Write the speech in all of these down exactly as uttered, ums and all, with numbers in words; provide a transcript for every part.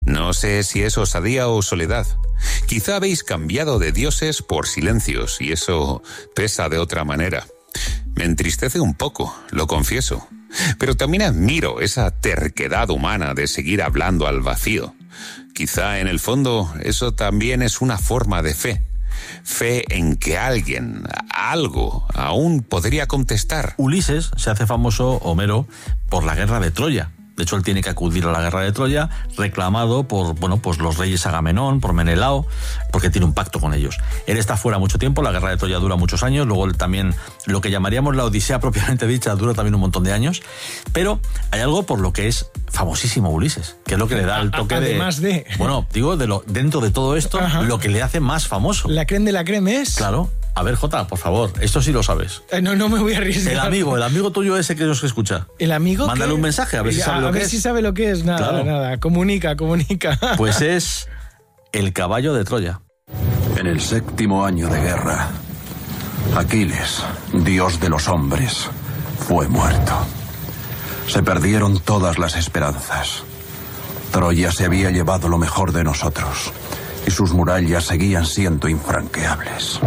No sé si es osadía o soledad. Quizá habéis cambiado de dioses por silencios y eso pesa de otra manera. Me entristece un poco, lo confieso. Pero también admiro esa terquedad humana de seguir hablando al vacío. Quizá en el fondo eso también es una forma de fe. Fe en que alguien, algo, aún podría contestar. Ulises se hace famoso, Homero, por la guerra de Troya. De hecho, él tiene que acudir a la guerra de Troya, reclamado por, bueno, pues los reyes Agamenón, por Menelao, porque tiene un pacto con ellos. Él está fuera mucho tiempo, la guerra de Troya dura muchos años, luego él también, lo que llamaríamos la Odisea propiamente dicha, dura también un montón de años, pero hay algo por lo que es famosísimo Ulises, que es lo que le da el toque de... Además de... Bueno, digo, de lo, dentro de todo esto, ajá, lo que le hace más famoso. La creme de la creme es... Claro. A ver, Jota, por favor, esto sí lo sabes. Eh, no, no me voy a arriesgar. El amigo, el amigo tuyo ese que nos escucha. ¿El amigo? Mándale qué? un mensaje, a ver si sabe a lo que ver es. si sabe lo que es. Nada, claro. nada. Comunica, comunica. Pues es el caballo de Troya. En el séptimo año de guerra, Aquiles, dios de los hombres, fue muerto. Se perdieron todas las esperanzas. Troya se había llevado lo mejor de nosotros y sus murallas seguían siendo infranqueables.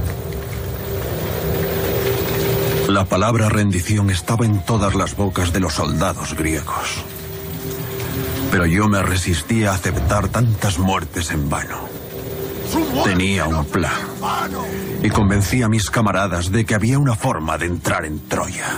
La palabra rendición estaba en todas las bocas de los soldados griegos. Pero yo me resistí a aceptar tantas muertes en vano. Tenía un plan y convencí a mis camaradas de que había una forma de entrar en Troya.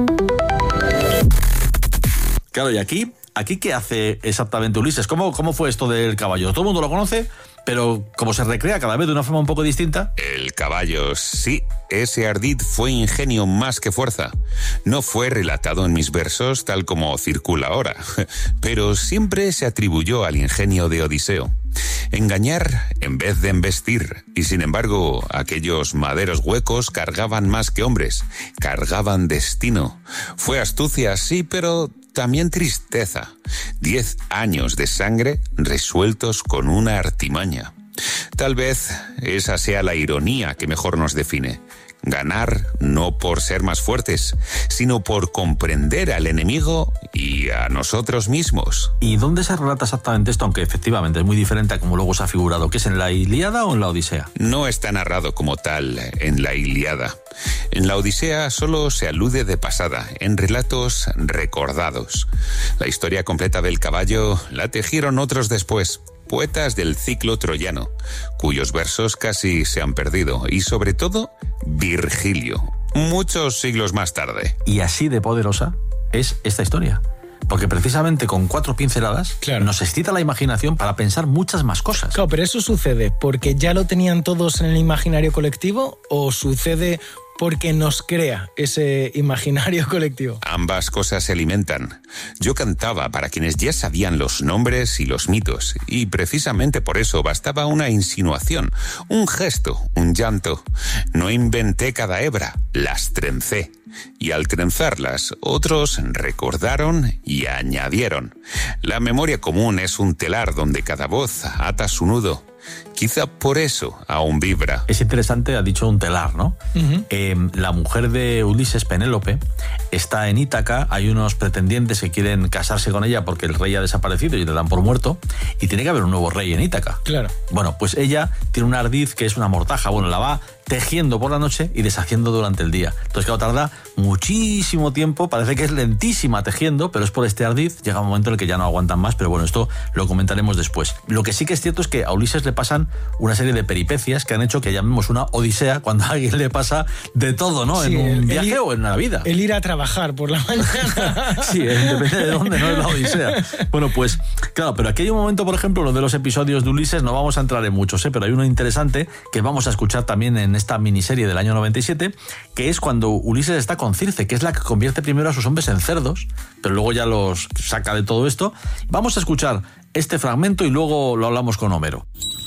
Claro, y aquí, aquí ¿qué hace exactamente Ulises? ¿Cómo, cómo fue esto del caballo? Todo el mundo lo conoce, pero como se recrea cada vez de una forma un poco distinta. El caballo, sí. Ese ardid fue ingenio más que fuerza. No fue relatado en mis versos tal como circula ahora, pero siempre se atribuyó al ingenio de Odiseo. Engañar en vez de embestir, y sin embargo, aquellos maderos huecos cargaban más que hombres, cargaban destino. Fue astucia, sí, pero también tristeza. Diez años de sangre resueltos con una artimaña. Tal vez esa sea la ironía que mejor nos define. Ganar no por ser más fuertes, sino por comprender al enemigo y a nosotros mismos. ¿Y dónde se relata exactamente esto? Aunque efectivamente es muy diferente a como luego se ha figurado. ¿Que es en la Ilíada o en la Odisea? No está narrado como tal en la Ilíada. En la Odisea solo se alude de pasada, en relatos recordados. La historia completa del caballo la tejieron otros después. Poetas del ciclo troyano, cuyos versos casi se han perdido, y sobre todo, Virgilio, muchos siglos más tarde. Y así de poderosa es esta historia, porque precisamente con cuatro pinceladas claro. nos excita la imaginación para pensar muchas más cosas. Claro, pero eso sucede porque ya lo tenían todos en el imaginario colectivo, o sucede porque nos crea ese imaginario colectivo. Ambas cosas se alimentan. Yo cantaba para quienes ya sabían los nombres y los mitos, y precisamente por eso bastaba una insinuación, un gesto, un llanto. No inventé cada hebra, las trencé. Y al trenzarlas, otros recordaron y añadieron. La memoria común es un telar donde cada voz ata su nudo. Quizá por eso aún vibra. Es interesante, ha dicho un telar, ¿no? Uh-huh. Eh, la mujer de Ulises, Penélope, está en Ítaca, hay unos pretendientes que quieren casarse con ella porque el rey ha desaparecido y le dan por muerto, y tiene que haber un nuevo rey en Ítaca. Claro. Bueno, pues ella tiene un ardid que es una mortaja, bueno, la va tejiendo por la noche y deshaciendo durante el día. Entonces, claro, tarda muchísimo tiempo, parece que es lentísima tejiendo, pero es por este ardid, llega un momento en el que ya no aguantan más, pero bueno, esto lo comentaremos después. Lo que sí que es cierto es que a Ulises le pasan una serie de peripecias que han hecho que llamemos una odisea cuando a alguien le pasa de todo, ¿no? Sí, en un el, viaje el ir, o en la vida. El ir a trabajar por la mañana. Sí, depende de dónde, no es la odisea. Bueno, pues, claro, pero aquí hay un momento, por ejemplo, uno de los episodios de Ulises, no vamos a entrar en muchos, ¿eh? Pero hay uno interesante que vamos a escuchar también en esta miniserie del año noventa y siete, que es cuando Ulises está con Circe, que es la que convierte primero a sus hombres en cerdos, pero luego ya los saca de todo esto. Vamos a escuchar este fragmento y luego lo hablamos con Homero.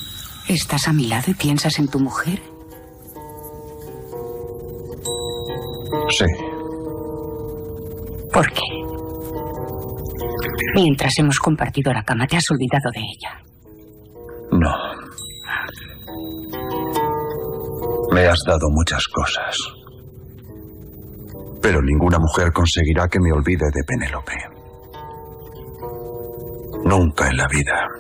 ¿Estás a mi lado y piensas en tu mujer? Sí. ¿Por qué? Mientras hemos compartido la cama, ¿te has olvidado de ella? No. Me has dado muchas cosas. Pero ninguna mujer conseguirá que me olvide de Penélope. Nunca en la vida.